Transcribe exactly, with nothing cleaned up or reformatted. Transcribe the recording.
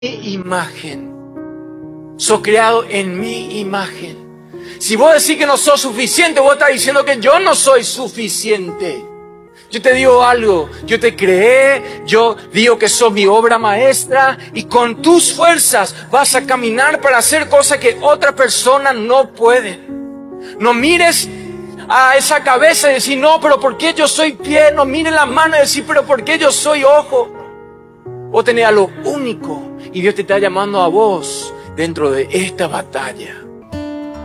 imagen. Sos creado en mi imagen. Si vos decís que no sos suficiente, vos estás diciendo que yo no soy suficiente. Yo te digo algo, yo te creé, yo digo que sos mi obra maestra y con tus fuerzas vas a caminar para hacer cosas que otra persona no puede. No mires a esa cabeza y decir, no, pero ¿por qué yo soy pie? No mires la mano y decir, pero ¿por qué yo soy ojo? Vos tenés a lo único y Dios te está llamando a vos dentro de esta batalla.